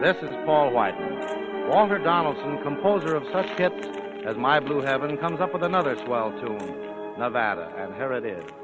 This is Paul Whiten. Walter Donaldson, composer of such hits as My Blue Heaven, comes up with another swell tune, Nevada, and here it is.